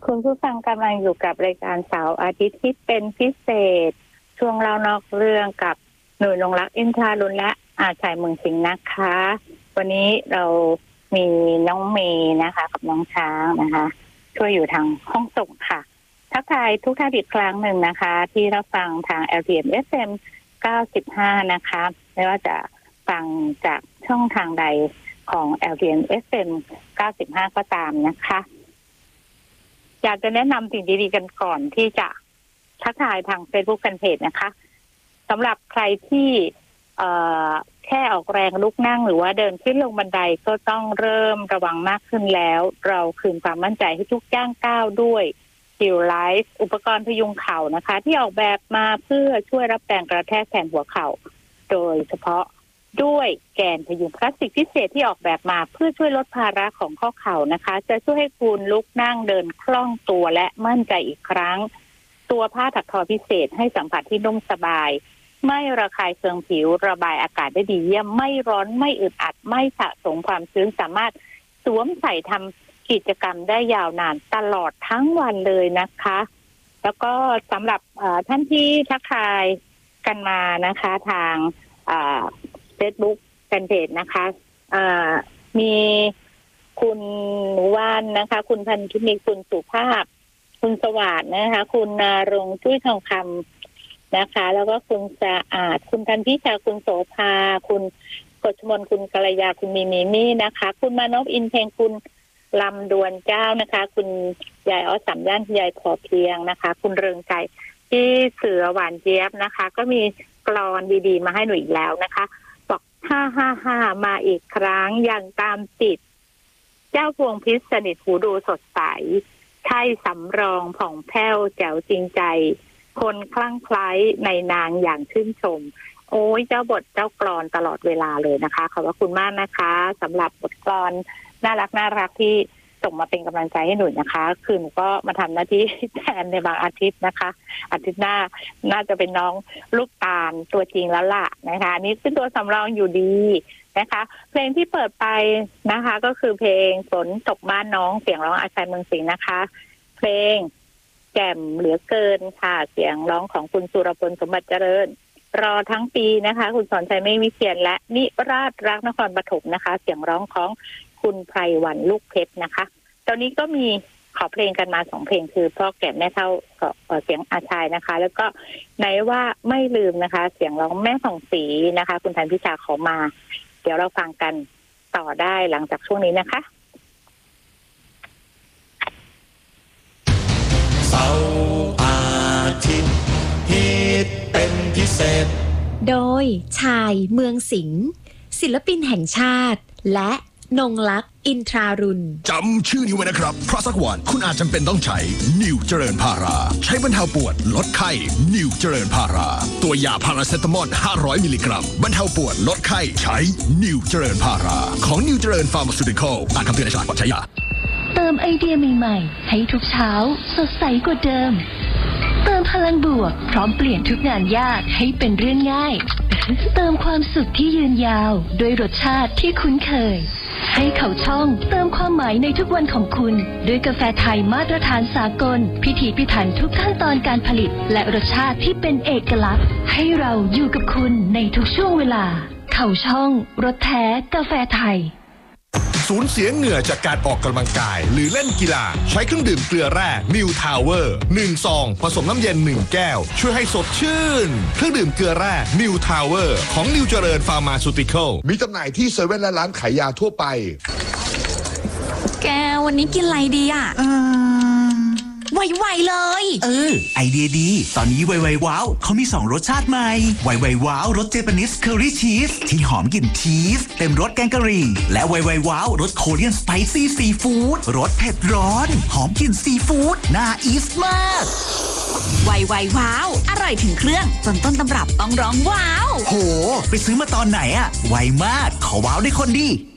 คุณผู้ฟังกำลังอยู่กับรายการเสาร์อาทิตย์ที่เป็นพิเศษช่วงเล่านอกเรื่องกับหนุ่ยนงรักอินทรารุณและอาชัยเมืองสิงห์นะคะวันนี้เรามีน้องเมย์นะคะกับน้องช้างนะคะช่วยอยู่ทางห้องส่งค่ะทักทายทุกท่านอีกครั้งหนึ่งนะคะที่รับฟังทาง LTM FM 95นะคะไม่ว่าจะฟังจากช่องทางใดของ LTM FM 95ก็ตามนะคะอยากจะแนะนำสิ่งดีๆกันก่อนที่จะทักทายทาง Facebook Fanpage นะคะสำหรับใครที่แค่ออกแรงลุกนั่งหรือว่าเดินขึ้นลงบันไดก็ต้องเริ่มระวังมากขึ้นแล้วเราคืนความมั่นใจให้ทุกย่างก้าวด้วย Hill Life อุปกรณ์พยุงเข่านะคะที่ออกแบบมาเพื่อช่วยรับแรงกระแทกแทนหัวเข่าโดยเฉพาะด้วยแกนพยุงพลาสติกพิเศษที่ออกแบบมาเพื่อช่วยลดภาระของข้อเข่านะคะจะช่วยให้คุณลุกนั่งเดินคล่องตัวและมั่นใจอีกครั้งตัวผ้าถักทอพิเศษให้สัมผัสที่นุ่มสบายไม่ระคายเคืองผิวระบายอากาศได้ดีเยี่ยมไม่ร้อนไม่อึดอัดไม่สะสมความชื้นสามารถสวมใส่ทำกิจกรรมได้ยาวนานตลอดทั้งวันเลยนะคะแล้วก็สำหรับท่านที่ทักทายกันมานะคะทางFacebook แฟนเพจนะคะมีคุณหนูว่านนะคะคุณพันธุมีคุณสุภาพคุณสวัสดิ์นะคะคุณนรงค์จุ้ยทองคำนะคะแล้วก็คุณสะอาดคุณพันธิชาคุณโสภาคุณกฤษมนคุณกัลยาคุณมีมี่นะคะคุณมานพอินเพลงคุณลำดวนเจ้านะคะคุณยายอ้อสามย่านยายขอเพียงนะคะคุณเริงใจที่เสือหวานเจี๊ยบนะคะก็มีกลอนดีๆมาให้หนูอีกแล้วนะคะบอก555มาอีกครั้งยังตามติดเจ้าพวงพิษสนิทหูดูสดใสใช่สำรองผ่องแผ้วแจ๋วจริงใจคนคลั่งไคล้ในนางอย่างชื่นชมโอ้ยเจ้าบทเจ้ากลอนตลอดเวลาเลยนะคะขอบพระคุณมากนะคะสำหรับบทกลอนน่ารักที่ส่งมาเป็นกำลังใจให้หนูนะคะคือหนูก็มาทำหน้าที่แทนในบางอาทิตย์นะคะอาทิตย์หน้าน่าจะเป็นน้องลูกตาลตัวจริงแล้วล่ะนะคะนี่เป็นตัวสำรองอยู่ดีนะคะเพลงที่เปิดไปนะคะก็คือเพลงฝนตกบ้านน้องเสียงร้องอาชัยเมืองสิงห์นะคะเพลงแจ่มเหลือเกินค่ะเสียงร้องของคุณสุรพลสมบัติเจริญรอทั้งปีนะคะคุณสอนชัยไม่วิเชียรและนิราศรักนครปฐมนะคะเสียงร้องของคุณไพรวันลูกเพชรนะคะตอนนี้ก็มีขอเพลงกันมา2เพลงคือพ่อแก่แม่เฒ่าเสียงอาชัยนะคะแล้วก็ไหนว่าไม่ลืมนะคะเสียงร้องแม่ผ่องศรีนะคะคุณธันพิชาขอมาเดี๋ยวเราฟังกันต่อได้หลังจากช่วงนี้นะคะเสาร์อาทิตย์ฮิตเป็นพิเศษโดยชายเมืองสิงห์ศิลปินแห่งชาติและนงลักษณ์อินทรารุณจำชื่อนี้ไว้นะครับเพราะสักวันคุณอาจจำเป็นต้องใช้นิวเจริญพาราใช้บรรเทาปวดลดไข้นิวเจริญพาราตัวยาพาราเซตามอล500มิลลิกรัมบรรเทาปวดลดไข้ใช้นิวเจริญพาราของนิวเจริญฟาร์มาซูติคอลอ่านคำเตือนในฉลากก่อนใช้ยาเติมไอเดียใหม่ๆให้ทุกเช้าสดใสกว่าเดิมเติมพลังบวกพร้อมเปลี่ยนทุกงานยากให้เป็นเรื่องง่ายเติมความสุขที่ยืนยาวด้วยรสชาติที่คุ้นเคยให้เขาช่องเติมความหมายในทุกวันของคุณด้วยกาแฟไทยมาตรฐานสากลพิถีพิถันทุกขั้นตอนการผลิตและรสชาติที่เป็นเอกลักษณ์ให้เราอยู่กับคุณในทุกช่วงเวลาเขาช่องรสแท้กาแฟไทยสูญเสียเหงื่อจากการออกกำลังกายหรือเล่นกีฬาใช้เครื่องดื่มเกลือแร่นิวทาวเวอร์1ซองผสมน้ำเย็น1แก้วช่วยให้สดชื่นเครื่องดื่มเกลือแร่นิวทาวเวอร์ของนิวเจริญฟาร์มาซูติคอลมีจำหน่ายที่เซเว่นและร้านขายยาทั่วไปแกวันนี้กินอะไรดีอ่ะไวๆเลยไอเดียดีตอนนี้ไวๆว้าวเขามี2รสชาติใหม่ไวๆว้าวรสเจแปนิสเคอรี่ชีสที่หอมกลิ่นชีสเต็มรสแกงกะหรี่และไวๆว้าวรสโคเรียนสไปซี่ซีฟู้ดรสเผ็ดร้อนหอมกลิ่นซีฟู้ดน่าอีสมากไวๆว้าวอร่อยถึงเครื่องจนต้นตำรับต้องร้องว้าวโหไปซื้อมาตอนไหนอะไวมากขอว้าวได้คนดี